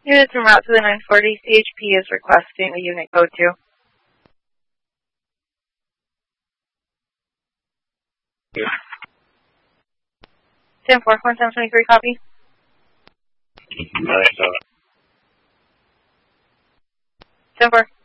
Units en route to the 940. CHP is requesting a unit code 2. 10-4, 1723, copy. 9-7. 10-4.